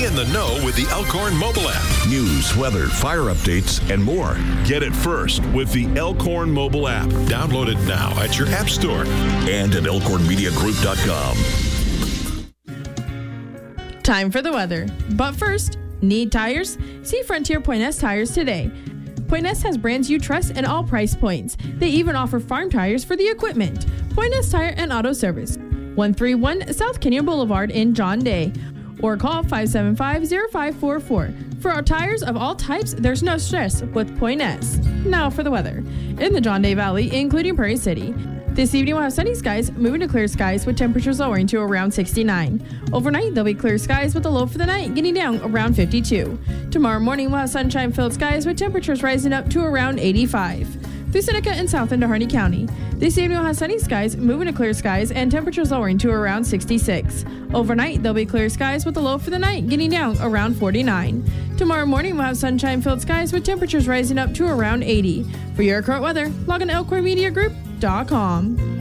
Be in the know with the Elkhorn mobile app. News, weather, fire updates, and more. Get it first with the Elkhorn mobile app. Download it now at your app store and at elkhornmediagroup.com. Time for the weather. But first, need tires? See Frontier Pointe Tires today. Pointe has brands you trust and all price points. They even offer farm tires for the equipment. Pointe Tire and Auto Service, 131 South Kenyon Boulevard in John Day. Or call 575-0544. For our tires of all types, there's no stress with Pointe. Now for the weather. In the John Day Valley, including Prairie City, this evening we'll have sunny skies, moving to clear skies with temperatures lowering to around 69. Overnight, there'll be clear skies with a low for the night getting down around 52. Tomorrow morning, we'll have sunshine-filled skies with temperatures rising up to around 85. Through Seneca and south into Harney County. This evening we'll have sunny skies, moving to clear skies, and temperatures lowering to around 66. Overnight, there'll be clear skies with a low for the night getting down around 49. Tomorrow morning, we'll have sunshine-filled skies with temperatures rising up to around 80. For your current weather, log on to ElkhornMediaGroup.com.